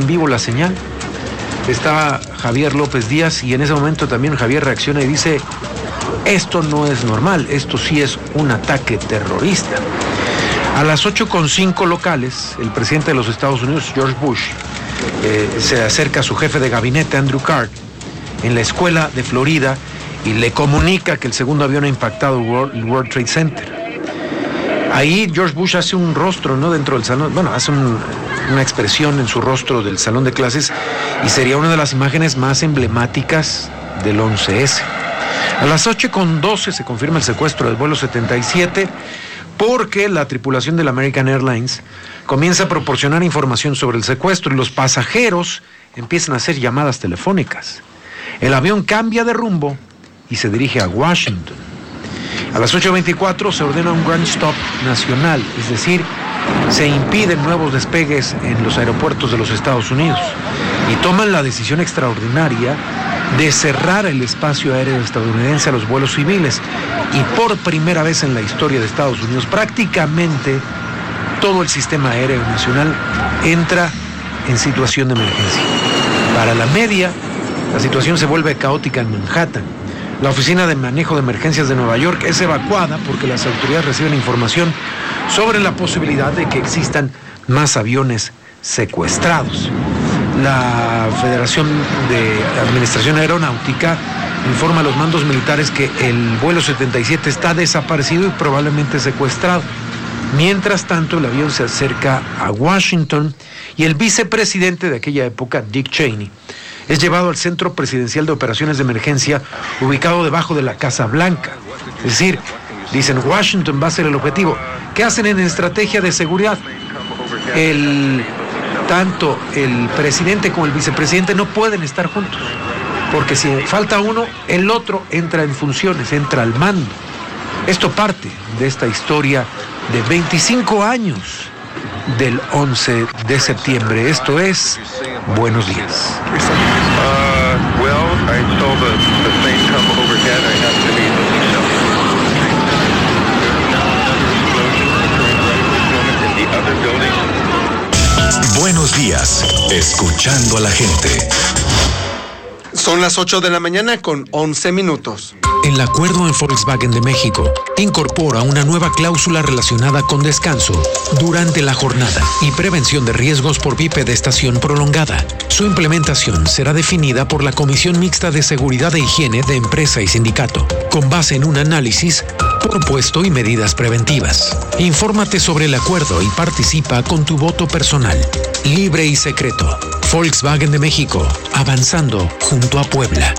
en vivo la señal. Estaba Javier López Díaz y en ese momento también Javier reacciona y dice: esto no es normal, esto sí es un ataque terrorista. A las 8:05 locales, el presidente de los Estados Unidos, George Bush, se acerca a su jefe de gabinete, Andrew Card, en la escuela de Florida y le comunica que el segundo avión ha impactado el World Trade Center. Ahí George Bush hace un rostro, ¿no?, dentro del salón, hace una expresión en su rostro del salón de clases y sería una de las imágenes más emblemáticas del 11S. A las 8:12 se confirma el secuestro del vuelo 77 porque la tripulación del American Airlines comienza a proporcionar información sobre el secuestro y los pasajeros empiezan a hacer llamadas telefónicas. El avión cambia de rumbo y se dirige a Washington. A las 8:24 se ordena un ground stop nacional, es decir, se impiden nuevos despegues en los aeropuertos de los Estados Unidos y toman la decisión extraordinaria de cerrar el espacio aéreo estadounidense a los vuelos civiles. Y por primera vez en la historia de Estados Unidos, prácticamente todo el sistema aéreo nacional entra en situación de emergencia. Para la media, la situación se vuelve caótica en Manhattan. La Oficina de Manejo de Emergencias de Nueva York es evacuada porque las autoridades reciben información sobre la posibilidad de que existan más aviones secuestrados. La Federación de Administración Aeronáutica informa a los mandos militares que el vuelo 77 está desaparecido y probablemente secuestrado. Mientras tanto, el avión se acerca a Washington y el vicepresidente de aquella época, Dick Cheney, es llevado al Centro Presidencial de Operaciones de Emergencia, ubicado debajo de la Casa Blanca. Es decir, dicen, Washington va a ser el objetivo. ¿Qué hacen en estrategia de seguridad? Tanto el presidente como el vicepresidente no pueden estar juntos, porque si falta uno, el otro entra en funciones, entra al mando. Esto parte de esta historia de 25 años del 11 de septiembre. Esto es Buenos Días. Buenos días, escuchando a la gente. Son las 8 de la mañana con 11 minutos. El acuerdo en Volkswagen de México incorpora una nueva cláusula relacionada con descanso durante la jornada y prevención de riesgos por bipedestación prolongada. Su implementación será definida por la Comisión Mixta de Seguridad e Higiene de Empresa y Sindicato, con base en un análisis por puesto y medidas preventivas. Infórmate sobre el acuerdo y participa con tu voto personal, libre y secreto. Volkswagen de México, avanzando junto a Puebla.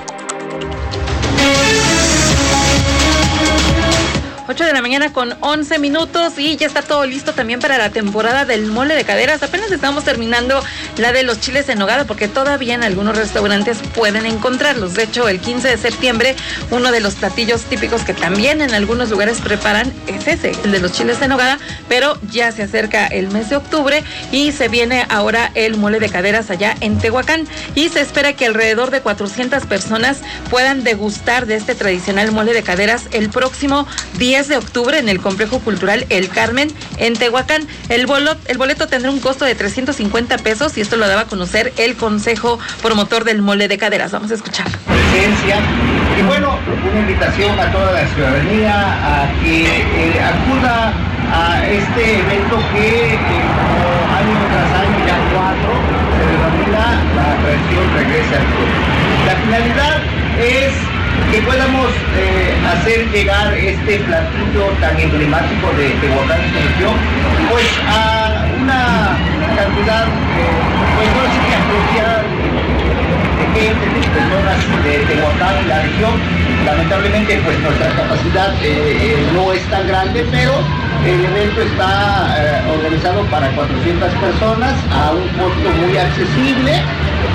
8 de la mañana con 11 minutos y ya está todo listo también para la temporada del mole de caderas. Apenas estamos terminando la de los chiles en nogada porque todavía en algunos restaurantes pueden encontrarlos. De hecho, el 15 de septiembre, uno de los platillos típicos que también en algunos lugares preparan es ese, el de los chiles en nogada, pero ya se acerca el mes de octubre y se viene ahora el mole de caderas allá en Tehuacán y se espera que alrededor de 400 personas puedan degustar de este tradicional mole de caderas el próximo 10 de octubre en el Complejo Cultural El Carmen en Tehuacán. El boleto tendrá un costo de 350 pesos y esto lo daba a conocer el Consejo Promotor del Mole de Caderas. Vamos a escuchar. Presencia. Y bueno, una invitación a toda la ciudadanía a que acuda a este evento que como año tras año, ya 4, se denomina la atracción Regresa al Club. La finalidad es que podamos hacer llegar este platillo tan emblemático de Tehuacán y la región, pues a una cantidad, pues no sé qué apropiada de gente, de personas de Tehuacán y la región. Lamentablemente, pues nuestra capacidad no es tan grande, pero el evento está organizado para 400 personas a un costo muy accesible.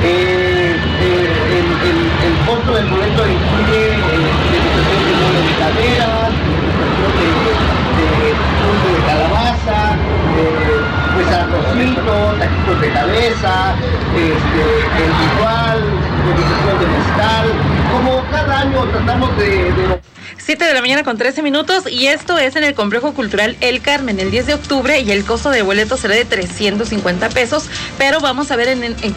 El costo del boleto incluye degustación de mole de caderas, degustación de calabaza, pues arrocito, taquitos de cabeza, el igual, degustación de mezcal. Como cada año tratamos de 7 de la mañana con 13 minutos y esto es en el Complejo Cultural El Carmen el 10 de octubre y el costo del boleto será de 350 pesos, pero vamos a ver en